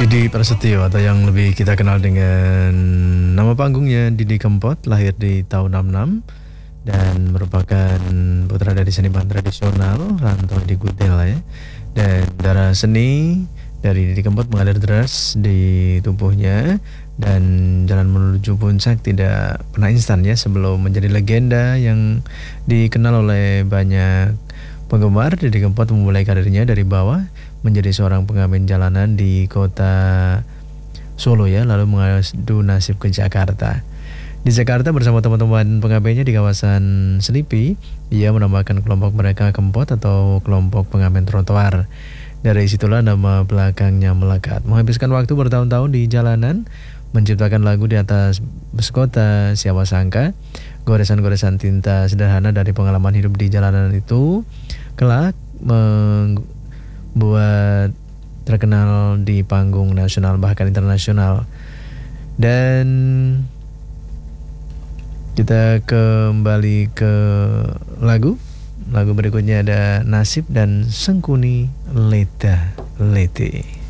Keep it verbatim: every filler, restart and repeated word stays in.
Didi Prasetyo atau yang lebih kita kenal dengan nama panggungnya Didi Kempot, lahir di tahun enam enam dan merupakan putra dari seniman tradisional rantau di Gudel ya. Dan darah seni dari Didi Kempot mengalir deras di tubuhnya, dan jalan menuju puncak tidak pernah instan ya. Sebelum menjadi legenda yang dikenal oleh banyak penggemar, Didi Kempot memulai karirnya dari bawah menjadi seorang pengamen jalanan di kota Solo ya, lalu mengadu nasib ke Jakarta. Di Jakarta bersama teman-teman pengamennya di kawasan Selipi, ia menambahkan kelompok mereka Kempot atau kelompok pengamen trotoar. Dari situlah nama belakangnya melekat. Menghabiskan waktu bertahun-tahun di jalanan, menciptakan lagu di atas bus kota, siapa sangka goresan-goresan tinta sederhana dari pengalaman hidup di jalanan itu kelak meng buat terkenal di panggung nasional bahkan internasional. Dan kita kembali ke lagu lagu berikutnya, ada Nasib dan Sengkuni Leta Lete.